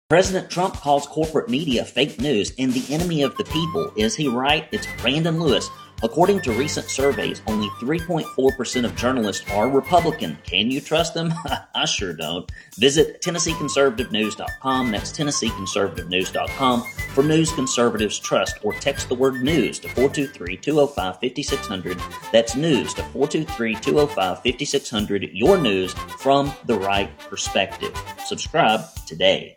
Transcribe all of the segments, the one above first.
President Trump calls corporate media fake news and the enemy of the people. Is he right? It's Brandon Lewis. According to recent surveys, only 3.4% of journalists are Republican. Can you trust them? I sure don't. Visit TennesseeConservativeNews.com. That's TennesseeConservativeNews.com for news conservatives trust, or text the word news to 423-205-5600. That's news to 423-205-5600. Your news from the right perspective. Subscribe today.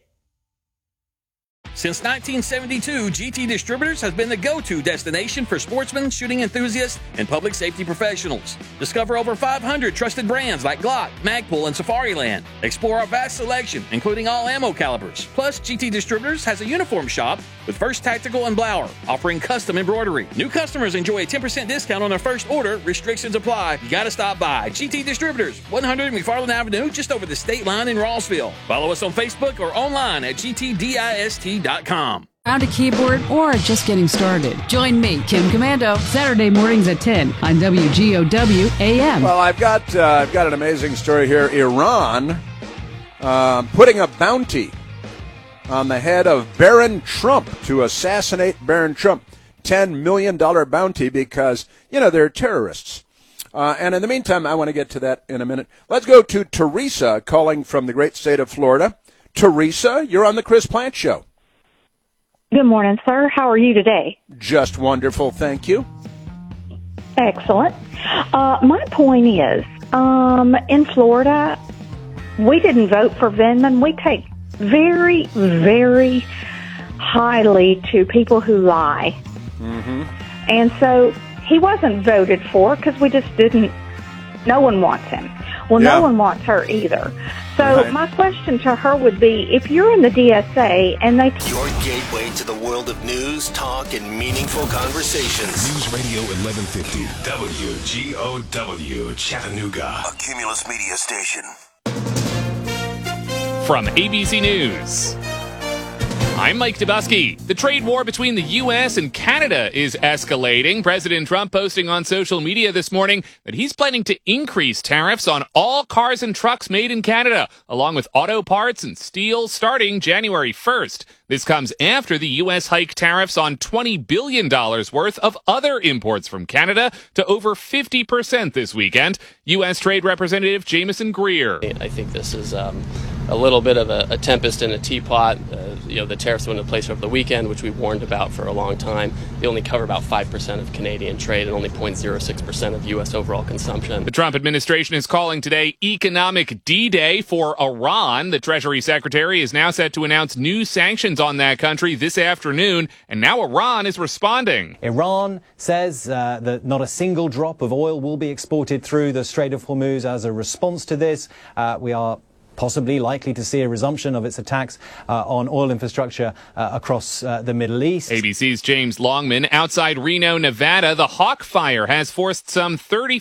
Since 1972, GT Distributors has been the go-to destination for sportsmen, shooting enthusiasts, and public safety professionals. Discover over 500 trusted brands like Glock, Magpul, and Safariland. Explore our vast selection, including all ammo calibers. Plus, GT Distributors has a uniform shop with First Tactical and Blower, offering custom embroidery. New customers enjoy a 10% discount on their first order. Restrictions apply. You gotta stop by. GT Distributors, 100 McFarland Avenue, just over the state line in Rossville. Follow us on Facebook or online at gtdist.com. Found a keyboard or just getting started? Join me, Kim Commando, Saturday mornings at 10 on WGOW AM. Well, I've got an amazing story here. Iran putting a bounty on the head of Barron Trump to assassinate Barron Trump. $10 million bounty because, they're terrorists. And in the meantime, I want to get to that in a minute. Let's go to Teresa calling from the great state of Florida. Teresa, you're on the Chris Plante Show. Good morning, sir. How are you today? Just wonderful, thank you. Excellent. My point is, in Florida, we didn't vote for Vindman. We take very, very highly to people who lie. Mm-hmm. And so he wasn't voted for because we just didn't, no one wants him. Well, no one wants her either. So my question to her would be, if you're in the DSA and they... Your gateway to the world of news, talk, and meaningful conversations. News Radio 1150, WGOW, Chattanooga. A Cumulus Media station. From ABC News, I'm Mike Dubusky. The trade war between the U.S. and Canada is escalating. President Trump posting on social media this morning that he's planning to increase tariffs on all cars and trucks made in Canada, along with auto parts and steel, starting January 1st. This comes after the U.S. hiked tariffs on $20 billion worth of other imports from Canada to over 50% this weekend. U.S. Trade Representative Jamieson Greer. I think this is a little bit of a tempest in a teapot. The tariffs went into place over the weekend, which we warned about for a long time. They only cover about 5% of Canadian trade and only 0.06% of U.S. overall consumption. The Trump administration is calling today Economic D-Day for Iran. The Treasury Secretary is now set to announce new sanctions on that country this afternoon, and now Iran is responding. Iran says that not a single drop of oil will be exported through the Strait of Hormuz. As a response to this, we are possibly likely to see a resumption of its attacks on oil infrastructure across the Middle East. ABC's James Longman. Outside Reno, Nevada, the Hawk Fire has forced some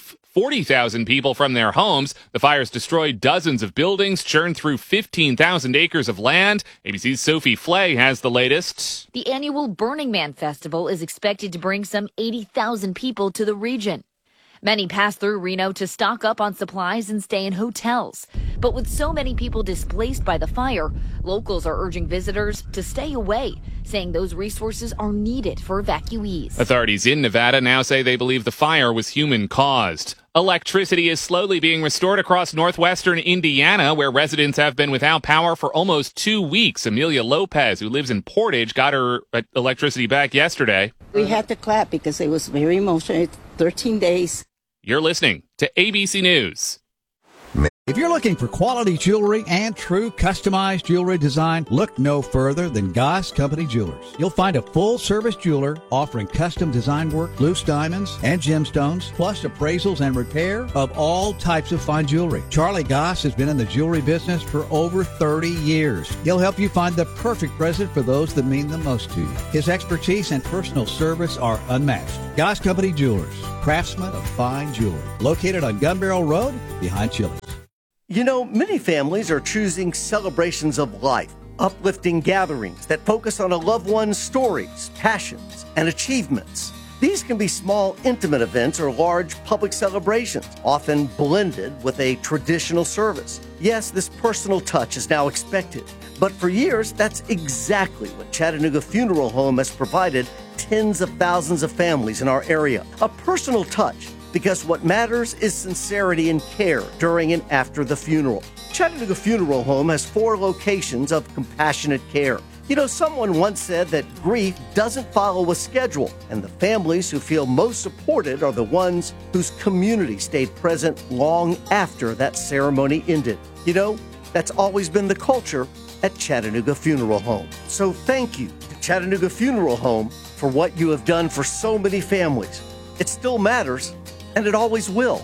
40,000 people from their homes. The fire's destroyed dozens of buildings, churned through 15,000 acres of land. ABC's Sophie Flay has the latest. The annual Burning Man Festival is expected to bring some 80,000 people to the region. Many pass through Reno to stock up on supplies and stay in hotels. But with so many people displaced by the fire, locals are urging visitors to stay away, saying those resources are needed for evacuees. Authorities in Nevada now say they believe the fire was human-caused. Electricity is slowly being restored across northwestern Indiana, where residents have been without power for almost 2 weeks. Amelia Lopez, who lives in Portage, got her electricity back yesterday. We had to clap because it was very emotional. 13 days. You're listening to ABC News. If you're looking for quality jewelry and true customized jewelry design, look no further than Goss Company Jewelers. You'll find a full-service jeweler offering custom design work, loose diamonds, and gemstones, plus appraisals and repair of all types of fine jewelry. Charlie Goss has been in the jewelry business for over 30 years. He'll help you find the perfect present for those that mean the most to you. His expertise and personal service are unmatched. Goss Company Jewelers, craftsmen of fine jewelry. Located on Gun Barrel Road, behind Chili's. You know, many families are choosing celebrations of life, uplifting gatherings that focus on a loved one's stories, passions, and achievements. These can be small, intimate events or large public celebrations, often blended with a traditional service. Yes, this personal touch is now expected. But for years, that's exactly what Chattanooga Funeral Home has provided tens of thousands of families in our area. A personal touch, because what matters is sincerity and care during and after the funeral. Chattanooga Funeral Home has 4 locations of compassionate care. You know, someone once said that grief doesn't follow a schedule, and the families who feel most supported are the ones whose community stayed present long after that ceremony ended. You know, that's always been the culture at Chattanooga Funeral Home. So thank you to Chattanooga Funeral Home for what you have done for so many families. It still matters, and it always will.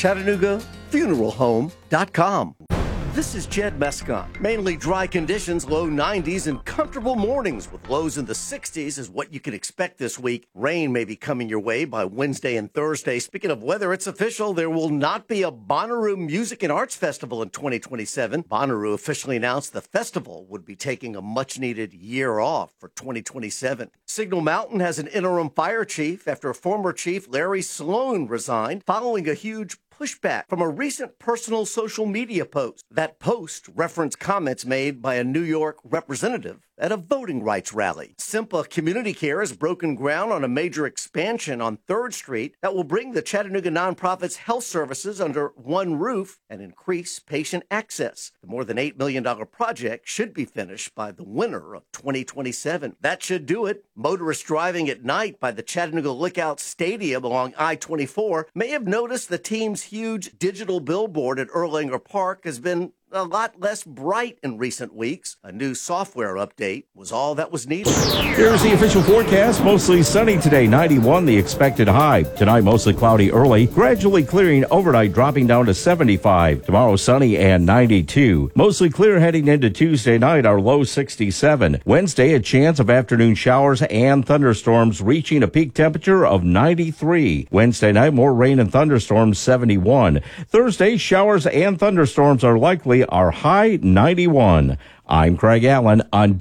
ChattanoogaFuneralHome.com. This is Jed Mescon. Mainly dry conditions, low 90s, and comfortable mornings with lows in the 60s is what you can expect this week. Rain may be coming your way by Wednesday and Thursday. Speaking of weather, it's official. There will not be a Bonnaroo Music and Arts Festival in 2027. Bonnaroo officially announced the festival would be taking a much-needed year off for 2027. Signal Mountain has an interim fire chief after former chief Larry Sloan resigned following a huge pushback from a recent personal social media post. That post referenced comments made by a New York representative at a voting rights rally. Simpa Community Care has broken ground on a major expansion on 3rd Street that will bring the Chattanooga nonprofit's health services under one roof and increase patient access. The more than $8 million project should be finished by the winter of 2027. That should do it. Motorists driving at night by the Chattanooga Lookout Stadium along I-24 may have noticed the team's huge digital billboard at Erlanger Park has been a lot less bright in recent weeks. A new software update was all that was needed. Here's the official forecast. Mostly sunny today, 91 the expected high. Tonight, mostly cloudy early, gradually clearing overnight, dropping down to 75. Tomorrow, sunny and 92. Mostly clear heading into Tuesday night, our low 67. Wednesday, a chance of afternoon showers and thunderstorms, reaching a peak temperature of 93. Wednesday night, more rain and thunderstorms, 71. Thursday, showers and thunderstorms are likely. Our high 91. I'm Craig Allen on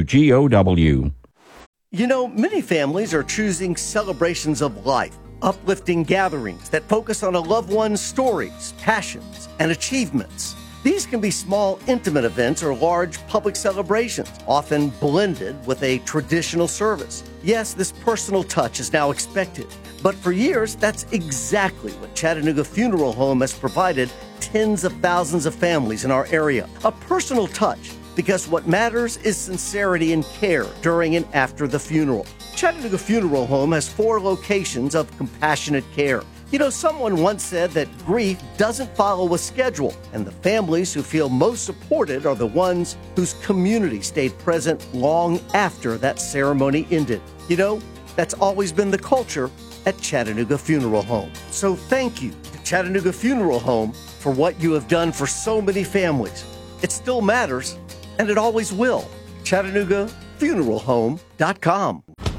WGOW. You know, many families are choosing celebrations of life, uplifting gatherings that focus on a loved one's stories, passions, and achievements. These can be small, intimate events or large public celebrations, often blended with a traditional service. Yes, this personal touch is now expected, but for years, that's exactly what Chattanooga Funeral Home has provided tens of thousands of families in our area. A personal touch, because what matters is sincerity and care during and after the funeral. Chattanooga Funeral Home has 4 locations of compassionate care. You know, someone once said that grief doesn't follow a schedule, and the families who feel most supported are the ones whose community stayed present long after that ceremony ended. You know, that's always been the culture at Chattanooga Funeral Home. So thank you to Chattanooga Funeral Home for what you have done for so many families. It still matters, and it always will. ChattanoogaFuneralHome.com.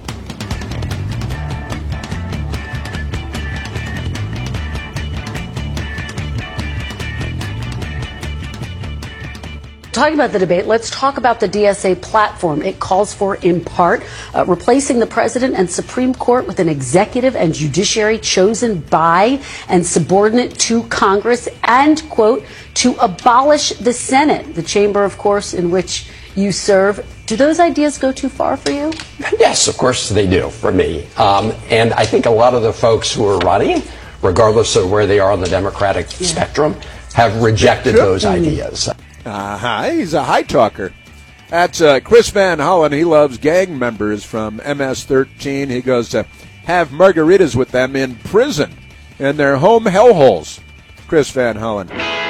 Talking about the debate, let's talk about the DSA platform. It calls for, in part, replacing the president and Supreme Court with an executive and judiciary chosen by and subordinate to Congress and, quote, to abolish the Senate, the chamber, of course, in which you serve. Do those ideas go too far for you? Yes, of course they do for me. And I think a lot of the folks who are running, regardless of where they are on the Democratic spectrum, have rejected those ideas. He's a high talker. That's Chris Van Hollen. He loves gang members from MS-13. He goes to have margaritas with them in prison in their home hellholes. Chris Van Hollen.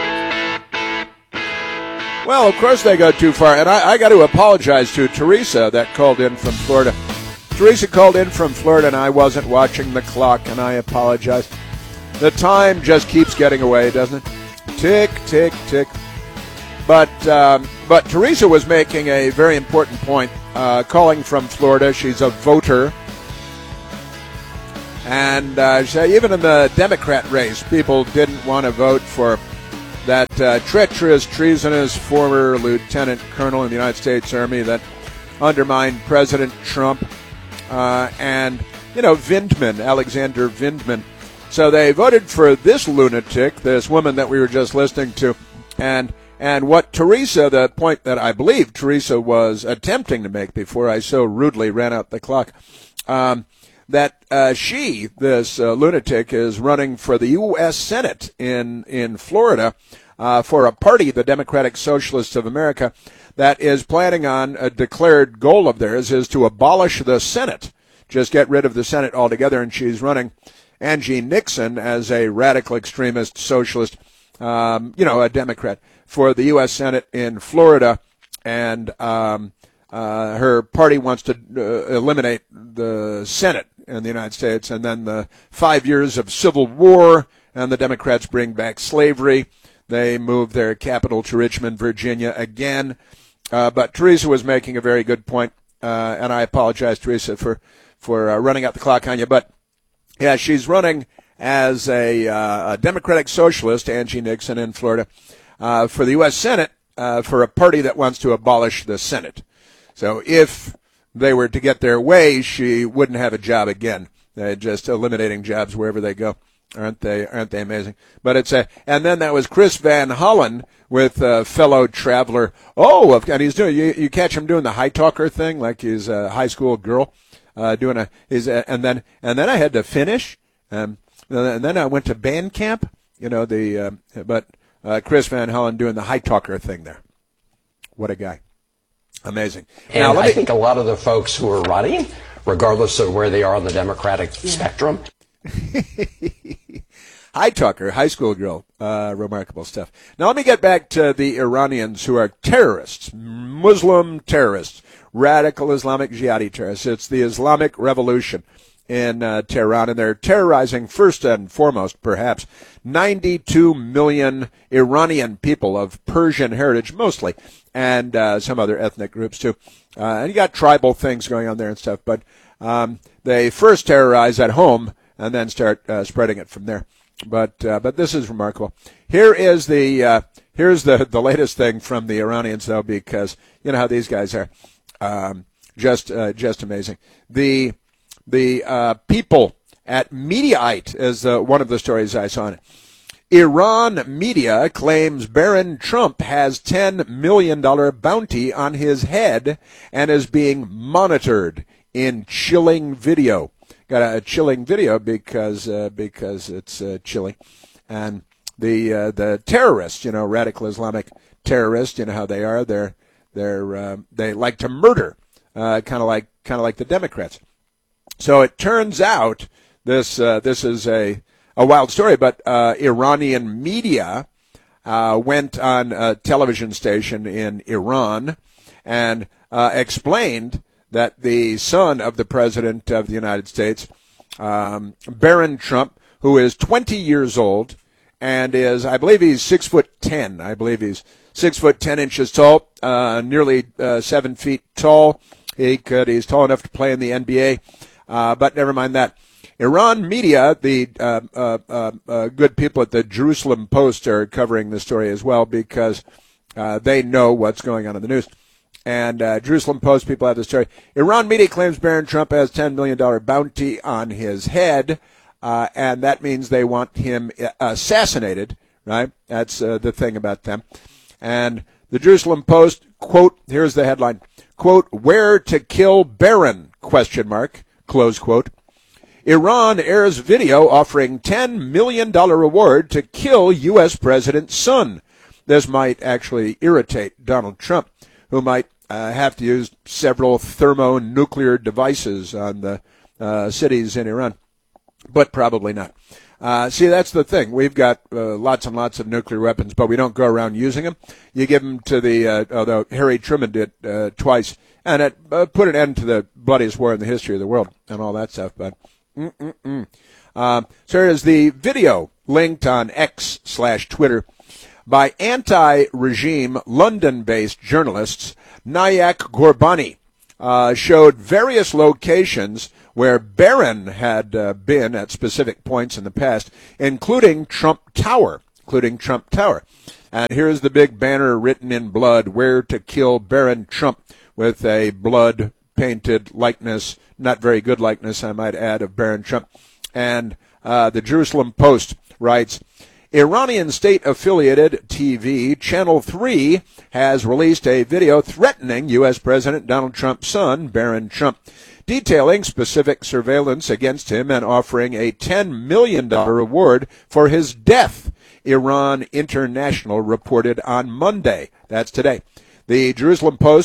Well, of course they go too far. And I got to apologize to Teresa that called in from Florida. Teresa called in from Florida, and I wasn't watching the clock, and I apologize. The time just keeps getting away, doesn't it? Tick, tick, tick. But Teresa was making a very important point, calling from Florida. She's a voter. And even in the Democrat race, people didn't want to vote for that treacherous, treasonous former lieutenant colonel in the United States Army that undermined President Trump and, Vindman, Alexander Vindman. So they voted for this lunatic, this woman that we were just listening to, and And what Teresa, the point that I believe Teresa was attempting to make before I so rudely ran out the clock, that she, this lunatic, is running for the U.S. Senate in Florida for a party, the Democratic Socialists of America, that is planning on a declared goal of theirs is to abolish the Senate, just get rid of the Senate altogether. And she's running Angie Nixon as a radical extremist socialist, a Democrat, for the U.S. Senate in Florida. And her party wants to eliminate the Senate in the United States, and then the 5 years of civil war, and the Democrats bring back slavery. They move their capital to Richmond, Virginia again. But Teresa was making a very good point, and I apologize, Teresa, for running out the clock on you. But, yeah, she's running as a Democratic socialist, Angie Nixon in Florida, for the U.S. Senate, for a party that wants to abolish the Senate. So if they were to get their way, she wouldn't have a job again. They're just eliminating jobs wherever they go. Aren't they amazing? But and then that was Chris Van Hollen with fellow traveler. Oh, and he's doing, you catch him doing the high talker thing, like he's a high school girl, and then I had to finish, and then I went to band camp, but Chris Van Hollen doing the high talker thing there. What a guy. Amazing. And now, I think a lot of the folks who are running, regardless of where they are on the Democratic spectrum. Hi, Tucker, high school girl. Remarkable stuff. Now, let me get back to the Iranians who are terrorists, Muslim terrorists, radical Islamic jihadi terrorists. It's the Islamic Revolution in Tehran, and they're terrorizing, first and foremost, perhaps, 92 million Iranian people of Persian heritage, mostly, and some other ethnic groups, too. And you got tribal things going on there and stuff, but they first terrorize at home and then start spreading it from there. But this is remarkable. Here's the latest thing from the Iranians, though, because you know how these guys are, just amazing. The people at Mediaite is one of the stories I saw in it. Iran media claims Barron Trump has $10 million bounty on his head and is being monitored in chilling video. Got a chilling video because it's chilling, and the terrorists, radical Islamic terrorists, how they are. They like to murder, kind of like the Democrats. So it turns out this is a wild story, but Iranian media went on a television station in Iran and explained that the son of the President of the United States, Barron Trump, who is 20 years old and I believe he's 6'10". I believe he's 6'10" tall, nearly 7 feet tall. He's tall enough to play in the NBA, but never mind that. Iran media, the good people at the Jerusalem Post are covering the story as well because they know what's going on in the news. And Jerusalem Post people have the story. Iran media claims Barron Trump has $10 million bounty on his head, and that means they want him assassinated, right? That's the thing about them. And the Jerusalem Post, quote, here's the headline, quote, "Where to kill Barron, ? Close quote. Iran airs video offering $10 million reward to kill U.S. President's son. This might actually irritate Donald Trump, who might have to use several thermonuclear devices on the cities in Iran, but probably not. See, that's the thing. We've got lots and lots of nuclear weapons, but we don't go around using them. You give them to although Harry Truman did twice, and it put an end to the bloodiest war in the history of the world and all that stuff. But so here's the video linked on X/Twitter by anti-regime London-based journalists. Nayak Ghorbani showed various locations where Barron had been at specific points in the past, including Trump Tower. And here's the big banner written in blood, "Where to kill Barron Trump," with a blood-painted likeness, not very good likeness, I might add, of Barron Trump. And the Jerusalem Post writes, Iranian state-affiliated TV Channel 3 has released a video threatening U.S. President Donald Trump's son, Barron Trump, detailing specific surveillance against him and offering a $10 million reward for his death, Iran International reported on Monday. That's today. The Jerusalem Post